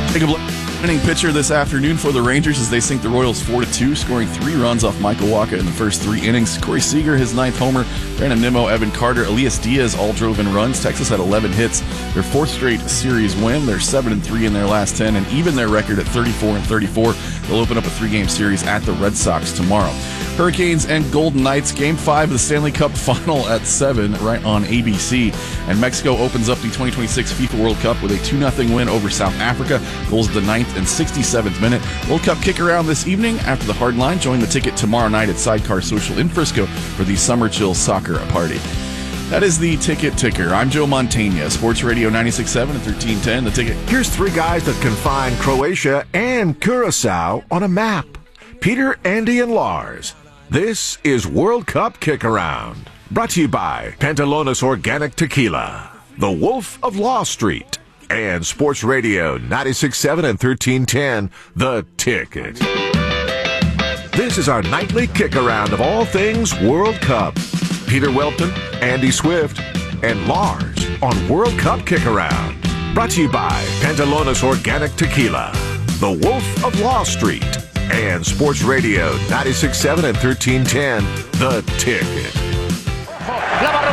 Jacob winning pitcher this afternoon for the Rangers as they sink the Royals 4-2, scoring 3 runs off Michael Wacha in the first 3 innings. Corey Seager, his 9th homer. Brandon Nimmo, Evan Carter, Elias Diaz all drove in runs. Texas had 11 hits. Their 4th straight series win. They're 7-3 in their last 10 and even their record at 34-34. They'll open up a 3-game series at the Red Sox tomorrow. Hurricanes and Golden Knights, Game 5 of the Stanley Cup Final at 7 right on ABC. And Mexico opens up the 2026 FIFA World Cup with a 2-0 win over South Africa. Goals at the 9th and 67th minute. World Cup kick around this evening after the hard line. Join the ticket tomorrow night at Sidecar Social in Frisco for the Summer Chill Soccer Party. That is the Ticket Ticker. I'm Joe Mantegna, Sports Radio 96.7 and 1310. The Ticket. Here's 3 guys that can find Croatia and Curacao on a map. Peter, Andy, and Lars. This is World Cup Kick Around. Brought to you by Pantalones Organic Tequila, The Wolf of Law Street, and Sports Radio 96.7 and 1310, The Ticket. This is our nightly kick around of all things World Cup. Peter Welton, Andy Swift, and Lars on World Cup Kick Around. Brought to you by Pantalones Organic Tequila, The Wolf of Law Street, and Sports Radio 96.7 and 1310, The Ticket.